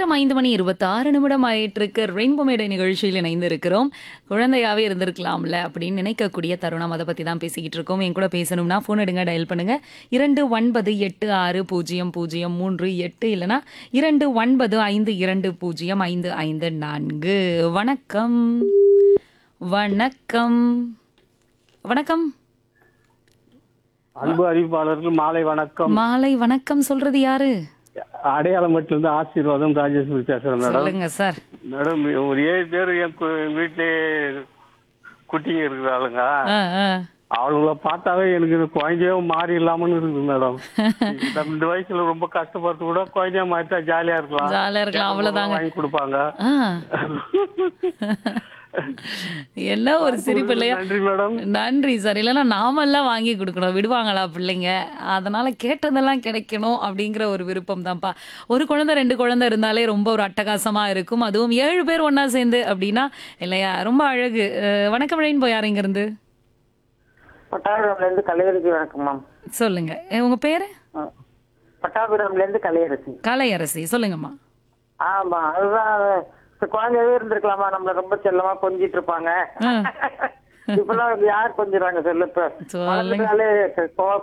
நேரம் 5:26 ஆயிட்டிருக்கு. ரெயின்போ மேடை நிகழ்ச்சியில் இணைந்திருக்கிறோம். குழந்தையாவே இருந்திருக்கலாம்ல அப்படின்னு நினைக்கக்கூடிய தருணம். அதை பத்தி தான் பேசிக்கிட்டு இருக்கோம். என் கூட பேசணும்னா ஃபோன் எடுங்க, டயல் பண்ணுங்க. 29860038 இல்லைனா 2952055554. வணக்கம். வணக்கம். வணக்கம். அன்பு அறிவிப்பாளர்கள் மாலை வணக்கம். மாலை வணக்கம். சொல்றது யாரு? அடையாளமட்டிலிருந்து ஆசீர்வாதம் ராஜேஸ்வரி பேசுறேன் மேடம். சொல்லுங்க சார். மேடம் ஒரு 7 பேர் என் வீட்டிலே குட்டிங்க இருக்கிறாளுங்க. அவங்கள பார்த்தாவே எனக்கு இந்த குழந்தையோ மாறி இல்லாமன்னு இருக்குது மேடம். இந்த வயசுல ரொம்ப கஷ்டப்பட்டு கூட குழந்தைய மாறிட்டா ஜாலியா இருக்கலாம். ஜாலியா இருக்கலாம், அவ்வளவுதாங்க. வாங்கி கொடுப்பாங்க. என்ன ஒரு சிரிப்பு இல்லையா? நன்றி மேடம். நன்றி சார். இல்லைன்னா நாமெல்லாம் வாங்கி கொடுக்கணும், விடுவாங்களா பிள்ளைங்க? அதனால கேட்டதெல்லாம் கிடைக்கணும் அப்படிங்கிற ஒரு விருப்பம் தான்ப்பா. ஒரு குழந்தை 2 குழந்தை இருந்தாலே ரொம்ப ஒரு அட்டகாசமா இருக்கும். அதுவும் 7 பேர் ஒன்னா சேர்ந்து அப்படின்னா இல்லையா, ரொம்ப அழகு. வணக்கம் ரெயின்போ, யார் இங்க இருந்து? பட்டாபுரம்ல இருந்து கலையரசி. வணக்கம் மேம். சொல்லுங்க, உங்க பேரு? பட்டாபுரம்ல இருந்து கலையரசி. கலையரசி, சொல்லுங்கம்மா. ஆமா, அதுதான் குழந்தையாவே இருந்திருக்கலாமா? நம்மள ரொம்ப செல்லமா கொஞ்சிட்டு இருப்பாங்க. இப்பெல்லாம் யார் கொஞ்சிறாங்க சொல்லு? இப்ப சொல்லுங்க. வளர்ந்ததாலே